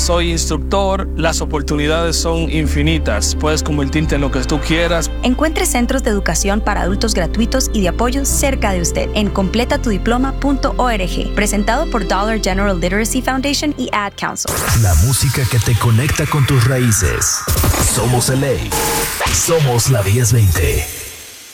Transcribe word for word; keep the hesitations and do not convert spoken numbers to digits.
soy instructor, las oportunidades son infinitas. Puedes convertirte en lo que tú quieras. Encuentre centros de educación para adultos gratuitos y de apoyo cerca de usted en completa tu diploma punto org. Presentado por Dollar General Literacy Foundation y Ad Council. La música que te conecta con tus raíces. Somos L A. Somos la diez veinte.